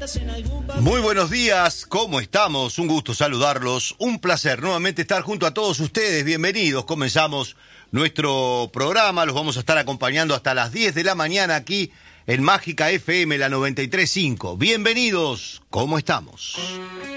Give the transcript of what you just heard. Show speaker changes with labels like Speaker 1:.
Speaker 1: Muy buenos días, ¿cómo estamos? Un gusto saludarlos, un placer nuevamente estar junto a todos ustedes, bienvenidos. Comenzamos nuestro programa, los vamos a estar acompañando hasta las 10 de la mañana aquí en Mágica FM, la 93.5. Bienvenidos, ¿cómo estamos?